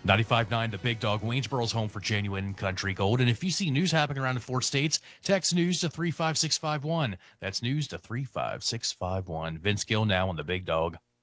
95.9 The Big Dog, Waynesboro's home for genuine country gold. And if you see news happening around the 4 states, text news to 35651. That's news to 35651. Vince Gill now on The Big Dog.